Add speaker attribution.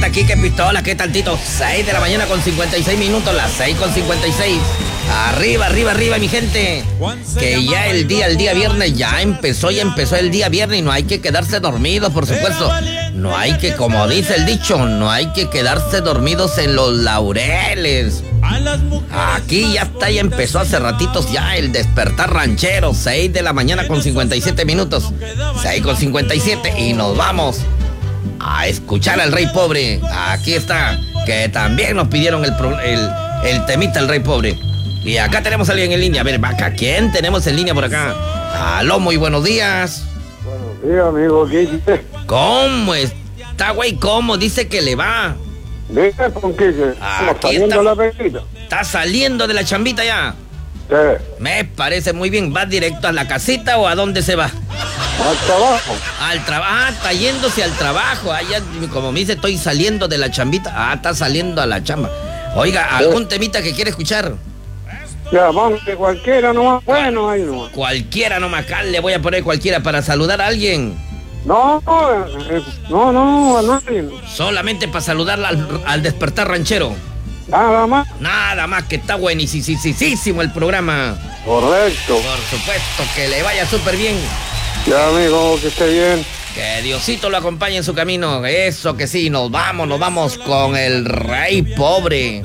Speaker 1: reporta aquí que pistola, qué tantito. 6 de la mañana con 56 minutos, las 6 con 56. Arriba, mi gente. Que ya el día viernes ya empezó el día viernes y no hay que quedarse dormidos, por supuesto. No hay que, como dice el dicho, no hay que quedarse dormidos en los laureles. Aquí ya empezó hace ratitos ya el despertar ranchero. 6 de la mañana con 57 minutos. 6 con 57 y nos vamos a escuchar al Rey Pobre. Aquí está, que también nos pidieron el temita el Rey Pobre. Y acá tenemos a alguien en línea. A ver, acá, ¿quién tenemos en línea por acá? Aló, muy buenos días.
Speaker 2: Buenos días, amigo. ¿Qué hiciste?
Speaker 1: ¿Cómo está, güey? ¿Cómo dice que le va?
Speaker 2: Dime con qué.
Speaker 1: Aquí
Speaker 2: saliendo la pesquita.
Speaker 1: ¿Está saliendo de la chambita ya?
Speaker 2: Sí.
Speaker 1: Me parece muy bien. ¿Va directo a la casita o a dónde se va?
Speaker 2: Al trabajo.
Speaker 1: Al trabajo. Está yéndose al trabajo. Ya, como me dice, estoy saliendo de la chambita. Está saliendo a la chamba. Oiga, ¿algún temita que quiere escuchar?
Speaker 2: Ya, vamos, que cualquiera nomás. Bueno, ahí nomás.
Speaker 1: Cualquiera nomás. Acá le voy a poner cualquiera para saludar a alguien.
Speaker 2: No, a nadie.
Speaker 1: Solamente para saludarla al despertar ranchero.
Speaker 2: Nada más.
Speaker 1: Nada más, que está buenísimo el programa.
Speaker 2: Correcto.
Speaker 1: Por supuesto, que le vaya súper bien.
Speaker 2: Ya, amigo, que esté bien.
Speaker 1: Que Diosito lo acompañe en su camino. Eso que sí, nos vamos con el Rey Pobre.